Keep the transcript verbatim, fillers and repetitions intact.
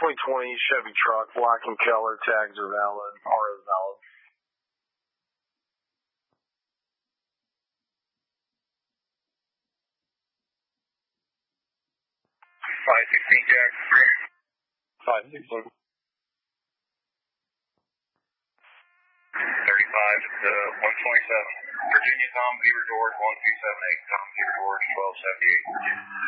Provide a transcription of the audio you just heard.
twenty twenty Chevy truck, black and color, tags are valid, R is valid. five sixteen, Jack. five sixteen. thirty-five to one twenty-seven. Virginia, Tom, Beaver George, one two seven eight, Tom, Beaver George, twelve seventy-eight, Virginia.